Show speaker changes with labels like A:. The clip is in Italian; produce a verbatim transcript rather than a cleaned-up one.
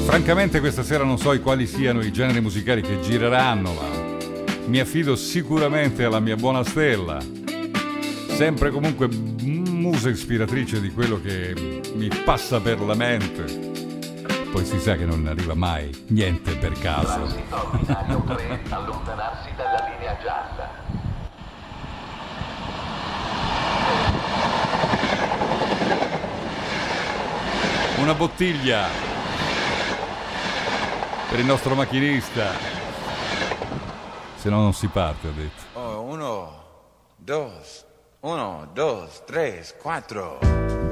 A: Francamente questa sera non so quali siano i generi musicali che gireranno, ma mi affido sicuramente alla mia buona Stella, sempre comunque musa ispiratrice di quello che mi passa per la mente. Poi si sa che non arriva mai niente per caso.
B: Transito binario tre, allontanarsi dalla linea gialla.
A: Una bottiglia per il nostro macchinista, se no non si parte, ha detto.
C: Oh, uno, dos, uno, dos, tres, quattro.